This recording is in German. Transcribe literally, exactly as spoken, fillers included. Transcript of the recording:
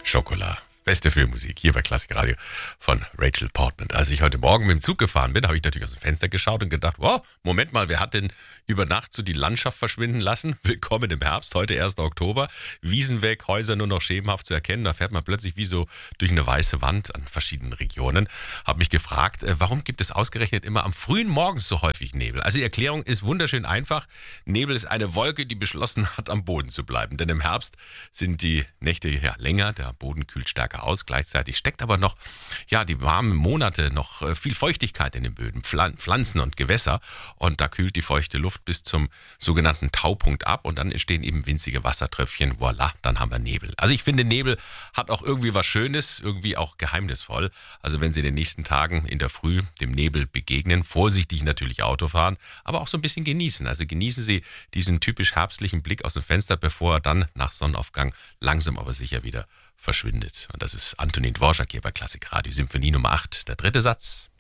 Schokolade. Beste Filmmusik hier bei Klassik Radio von Rachel Portman. Als ich heute Morgen mit dem Zug gefahren bin, habe ich natürlich aus dem Fenster geschaut und gedacht, wow, Moment mal, wer hat denn über Nacht so die Landschaft verschwinden lassen? Willkommen im Herbst, heute erster Oktober. Wiesen weg, Häuser nur noch schemenhaft zu erkennen. Da fährt man plötzlich wie so durch eine weiße Wand an verschiedenen Regionen. Habe mich gefragt, warum gibt es ausgerechnet immer am frühen Morgens so häufig Nebel? Also die Erklärung ist wunderschön einfach. Nebel ist eine Wolke, die beschlossen hat, am Boden zu bleiben. Denn im Herbst sind die Nächte ja länger, der Boden kühlt stärker aus. Gleichzeitig steckt aber noch, ja, die warmen Monate noch äh, viel Feuchtigkeit in den Böden, Pflan- Pflanzen und Gewässer. Und da kühlt die feuchte Luft bis zum sogenannten Taupunkt ab und dann entstehen eben winzige Wassertröpfchen. Voilà, dann haben wir Nebel. Also ich finde, Nebel hat auch irgendwie was Schönes, irgendwie auch geheimnisvoll. Also wenn Sie in den nächsten Tagen in der Früh dem Nebel begegnen, vorsichtig natürlich Auto fahren, aber auch so ein bisschen genießen. Also genießen Sie diesen typisch herbstlichen Blick aus dem Fenster, bevor er dann nach Sonnenaufgang langsam aber sicher wieder verschwindet. Und das ist Antonin Dvorak hier bei Klassik Radio, Symphonie Nummer acht, der dritte Satz.